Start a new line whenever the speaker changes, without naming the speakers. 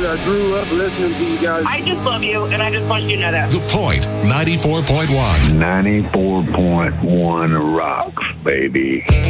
dude. I grew up listening to you guys.
I just love you, and I just want you to know that.
The Point, 94.1.
94.1 rocks, baby.